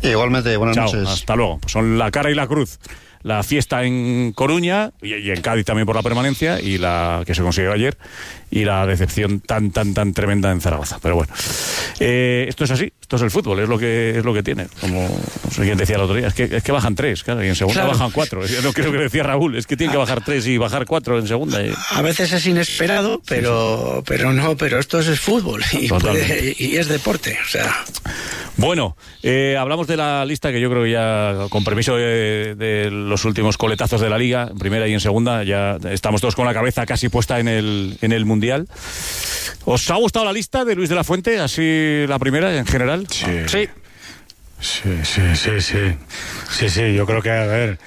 Igualmente, buenas noches. Hasta luego. Pues son la cara y la cruz. La fiesta en Coruña y en Cádiz también por la permanencia, y la que se consiguió ayer, y la decepción tan tremenda en Zaragoza. Pero bueno, esto es así, esto es el fútbol, es lo que tiene. Como no sé quién decía el otro día, es que bajan 3, claro, y en segunda bajan 4. No creo que decía Raúl, es que tienen que bajar 3 y bajar 4 en segunda. A veces es inesperado, pero esto es fútbol y es deporte, o sea. Bueno, hablamos de la lista, que yo creo que ya, con permiso de los últimos coletazos de la Liga, en primera y en segunda, ya estamos todos con la cabeza casi puesta en el Mundial. ¿Os ha gustado la lista de Luis de la Fuente, así la primera en general? Sí. Sí, yo creo que, a ver,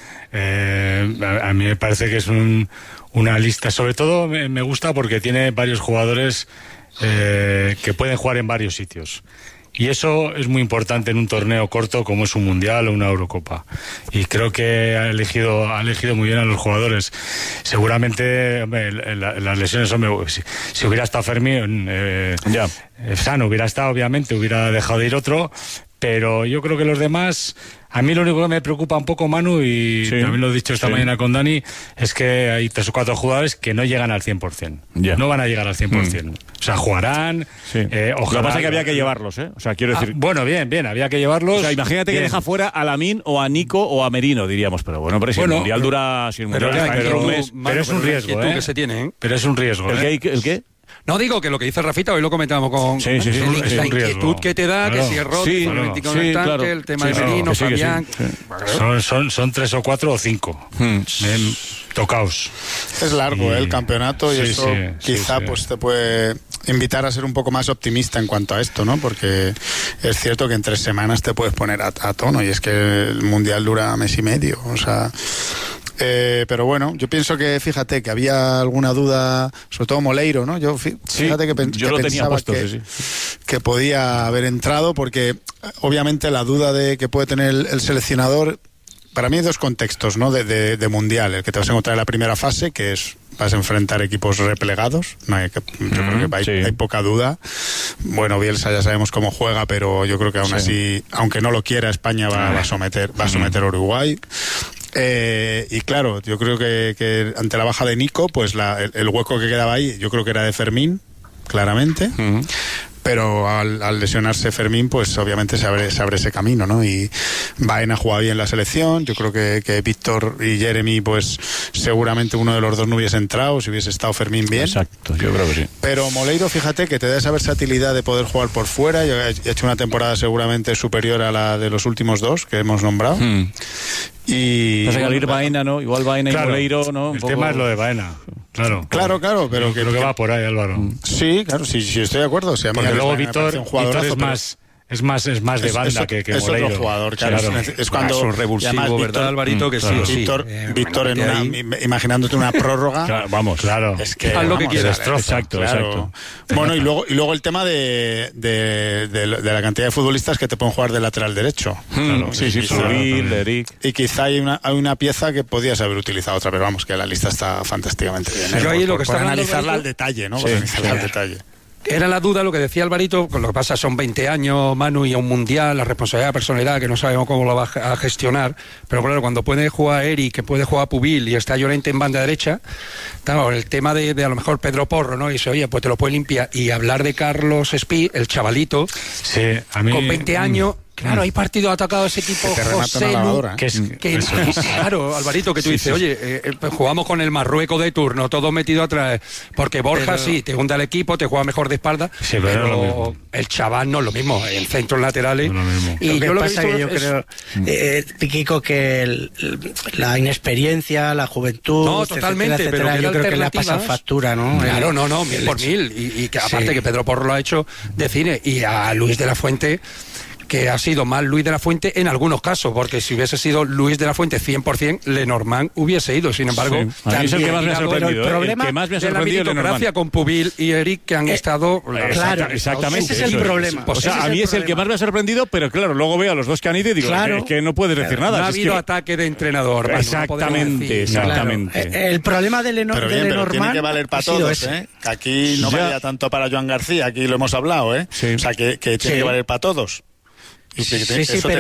a mí me parece que es una lista, sobre todo me gusta porque tiene varios jugadores que pueden jugar en varios sitios. Y eso es muy importante en un torneo corto como es un Mundial o una Eurocopa. Y creo que ha elegido muy bien a los jugadores. Seguramente, hombre, las lesiones, hombre, si hubiera estado Fermín, sano hubiera estado, obviamente, hubiera dejado de ir otro. Pero yo creo que los demás, a mí lo único que me preocupa un poco, Manu, y también lo he dicho esta mañana con Dani, es que hay 3 o 4 jugadores que no llegan al 100%. No van a llegar al 100%. O sea, jugarán. Ojalá. Lo que pasa es que había que llevarlos, ¿eh? O sea, quiero decir. Bueno, bien, había que llevarlos. O sea, imagínate que deja fuera a Lamine o a Nico o a Merino, diríamos. Pero bueno, pero si el Mundial dura. Si el Mundial pero un mes. Pero es un riesgo, que se tiene, ¿eh? Pero es un riesgo. ¿El qué? No, digo que lo que dice Rafita, hoy lo comentábamos con sí, la inquietud que te da, claro. Que si es Rodri, el tanque, el tema de Merino, Fabián. Son 3 o 4 o 5. Tocaos. Es largo el campeonato, y eso quizá pues te puede invitar a ser un poco más optimista en cuanto a esto, ¿no? Porque es cierto que en 3 semanas te puedes poner a tono, y es que el Mundial dura mes y medio, o sea. Pero bueno, yo pienso que, fíjate, que había alguna duda, sobre todo Moleiro, ¿no? Fíjate que pensaba que podía haber entrado, porque obviamente la duda de que puede tener el seleccionador, para mí hay 2 contextos, ¿no? De Mundial, el que te vas a encontrar en la primera fase, que es vas a enfrentar equipos replegados, yo creo que hay poca duda. Bueno, Bielsa ya sabemos cómo juega, pero yo creo que aún así, aunque no lo quiera, España va a someter a Uruguay. Y claro, yo creo que ante la baja de Nico, pues el hueco que quedaba ahí, yo creo que era de Fermín, claramente. Pero al lesionarse Fermín, pues obviamente se abre ese camino, ¿no? Y Baena juega bien la selección. Yo creo que Víctor y Jeremy, pues seguramente uno de los dos no hubiese entrado si hubiese estado Fermín bien. Exacto, yo creo que sí. Pero Moleiro, fíjate que te da esa versatilidad de poder jugar por fuera. Yo he hecho una temporada seguramente superior a la de los últimos 2 que hemos nombrado. Y pasa que al ir Baena, ¿no? Igual Baena y Moleiro, ¿no? El tema es lo de Baena. Claro, pero creo que va por ahí, Álvaro. Sí, claro, sí, estoy de acuerdo. O sea, porque luego Víctor es más de banda que es Moleiro. Otro jugador, claro. Es cuando es un revulsivo, ¿verdad, Alvarito? Que sí. Víctor imaginándote una prórroga. Claro. Es que haz lo que quieras. Exacto. Bueno, y luego el tema de la cantidad de futbolistas que te pueden jugar de lateral derecho. Subir, Eric. Y quizá hay una pieza que podías haber utilizado otra, pero vamos, que la lista está fantásticamente bien. Pero ahí lo que está analizarla al detalle, ¿no? Al detalle. Era la duda, lo que decía Alvarito, con lo que pasa son 20 años, Manu, y a un Mundial, la responsabilidad, la personalidad, que no sabemos cómo lo va a gestionar, pero claro, cuando puede jugar Eric, que puede jugar Pubil y está Llorente en banda derecha, claro, el tema de a lo mejor Pedro Porro, ¿no? Y dice, oye, pues te lo puede limpiar, y hablar de Carlos Espí, el chavalito, a mí, con 20 años... Claro, hay partidos atacados ese tipo, José Lu, claro, Alvarito, que tú dices, oye, jugamos con el Marruecos de turno, todo metido atrás, porque Borja sí, te hunde al equipo, te juega mejor de espalda, pero el chaval no es lo mismo, en centros laterales. No y yo lo que pasa que yo creo, Kiko, que la inexperiencia, la juventud, no, totalmente, etcétera, pero yo creo que le ha pasado factura, ¿no? Claro, no, 1000 y que aparte que Pedro Porro lo ha hecho de cine, y a Luis de la Fuente, que ha sido más Luis de la Fuente en algunos casos, porque si hubiese sido Luis de la Fuente 100%, Lenormand hubiese ido. Sin embargo, a mí es el que más me ha sorprendido. El problema que más me ha sorprendido de la meritocracia con Pubil y Eric, que han estado... Claro, exactamente. Ese es el problema. O sea, a mí es el que más me ha sorprendido, pero claro, luego veo a los dos que han ido y digo, es que no puedes decir nada. No ha habido ataque de entrenador. Exactamente. El problema de Lenormand... Pero tiene que valer para todos, ¿eh? Que aquí no valía tanto para Joan García, aquí lo hemos hablado, ¿eh? O sea, que tiene que valer para todos. Sí, pero